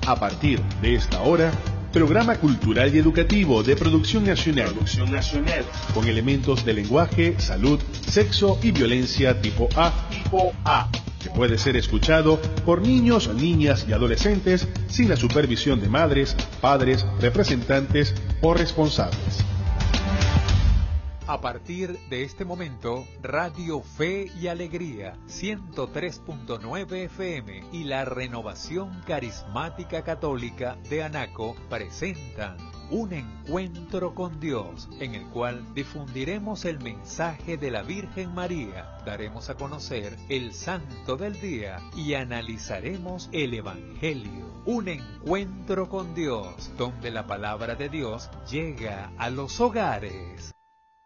A partir de esta hora, programa cultural y educativo de producción nacional, con elementos de lenguaje, salud, sexo y violencia tipo A, que puede ser escuchado por niños, niñas y adolescentes sin la supervisión de madres, padres, representantes o responsables. A partir de este momento, Radio Fe y Alegría, 103.9 FM y la Renovación Carismática Católica de Anaco presentan un encuentro con Dios, en el cual difundiremos el mensaje de la Virgen María, daremos a conocer el santo del día y analizaremos el Evangelio. Un encuentro con Dios, donde la palabra de Dios llega a los hogares.